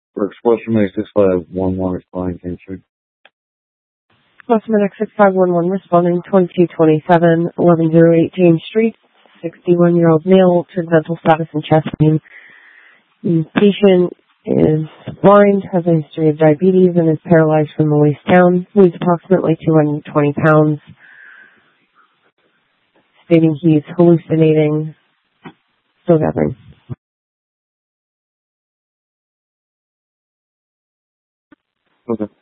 For Sportsman 6511 responding to injured. Sportsman 6511 responding 2227 1108 James Street. 61-year-old male, altered mental status and chest pain. The patient is blind, has a history of diabetes, and is paralyzed from the waist down. Weighs approximately 220 pounds. Stating he's hallucinating. Still gathering. Okay.